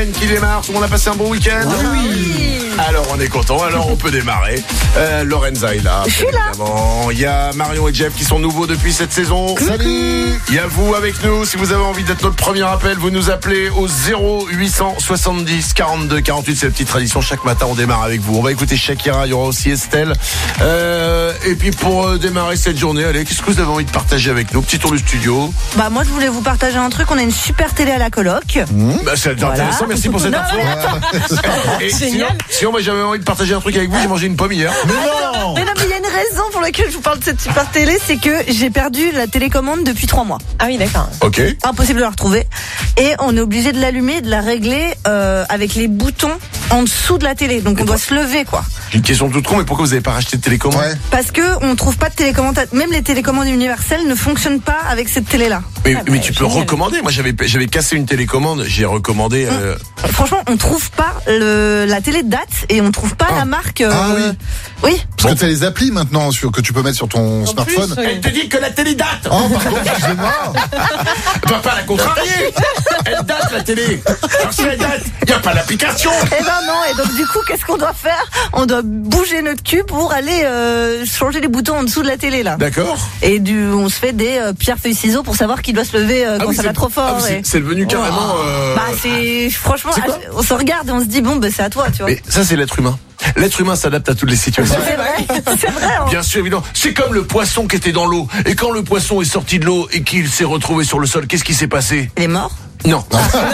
semaine qui démarre. Tout le monde a passé un bon week-end? Oui. Alors on est content, alors on peut démarrer. Lorenza est là. Je suis là. Évidemment. Il y a Marion et Jeff qui sont nouveaux depuis cette saison. Salut. Il y a vous avec nous. Si vous avez envie d'être notre premier appel, vous nous appelez au 0870 42 48. C'est la petite tradition. Chaque matin, on démarre avec vous. On va écouter Shakira. Il y aura aussi Estelle. Et puis pour démarrer cette journée, allez, qu'est-ce que vous avez envie de partager avec nous? Petit tour du studio. Bah moi je voulais vous partager un truc. On a une super télé à la coloc. Bah, c'est intéressant. Merci pour cette Non, info. Et sinon, moi j'avais envie de partager un truc avec vous. J'ai mangé une pomme hier. Mais non, mais il y a une raison pour laquelle je vous parle de cette super télé, c'est que j'ai perdu la télécommande depuis 3 mois. Ah oui, d'accord. Ok. Impossible de la retrouver. Et on est obligé de l'allumer, de la régler avec les boutons en dessous de la télé. Donc on doit se lever, quoi. J'ai une question toute con, mais pourquoi vous n'avez pas racheté de télécommande? Parce que on trouve pas de télécommande. Même les télécommandes universelles ne fonctionnent pas avec cette télé-là. Mais tu peux recommander. Moi j'avais cassé une télécommande. J'ai recommandé. Franchement, on trouve pas la télé de date et on trouve pas la marque. Oui. Parce que tu as les applis maintenant que tu peux mettre sur ton smartphone. Elle te dit que la télé date. Oh, pardon, excusez-moi. Va pas la contrarier. Elle date la télé. Alors si elle date, il n'y a pas l'application. Eh ben non. Et donc du coup, qu'est-ce qu'on doit faire? On doit bouger notre cul pour aller changer les boutons en dessous de la télé là. D'accord. Et on se fait des pierres feuilles ciseaux pour savoir qui doit se lever quand ça va trop fort. C'est devenu carrément. Bah c'est franchement, on se regarde et on se dit bon, c'est à toi, tu vois. Mais ça c'est l'être humain. L'être humain s'adapte à toutes les situations. C'est vrai. Hein. Bien sûr, évidemment. C'est comme le poisson qui était dans l'eau. Et quand le poisson est sorti de l'eau et qu'il s'est retrouvé sur le sol, qu'est-ce qui s'est passé? Il est mort. Non.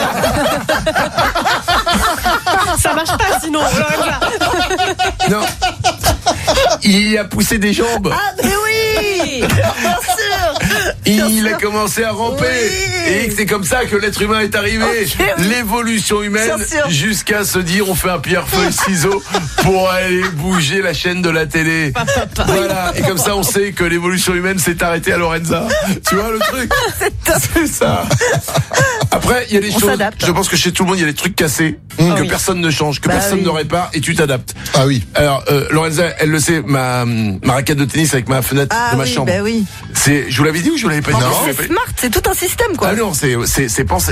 Ça marche pas sinon. Non. Il a poussé des jambes. Ah mais oui. Bien sûr. Il a commencé à ramper. Oui. Et c'est comme ça que l'être humain est arrivé. Okay, oui. L'évolution humaine jusqu'à se dire on fait un pierre-feuille-ciseau pour aller bouger la chaîne de la télé. Voilà. Et comme ça on sait que l'évolution humaine s'est arrêtée à Lorenza. Tu vois le truc? C'est ça. Après, il y a des choses. S'adapte. Je pense que chez tout le monde, il y a des trucs cassés que personne ne change, que personne ne répare, et tu t'adaptes. Ah oui. Alors, Lorenza, elle le sait, ma raquette de tennis avec ma fenêtre de ma chambre. Bah oui. Je vous l'avais dit ou je vous l'avais pas dit? C'est smart, c'est tout un système, quoi. Ah non, c'est pensé.